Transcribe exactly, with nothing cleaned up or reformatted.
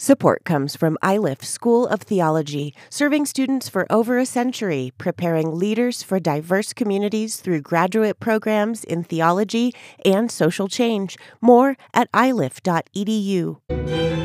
Support comes from I L I F School of Theology, serving students for over a century, preparing leaders for diverse communities through graduate programs in theology and social change. More at i l i f dot e d u.